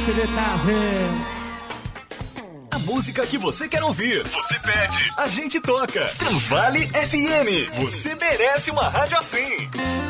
CD tá A música que você quer ouvir, você pede, a gente toca. Transvale FM, você merece uma rádio assim.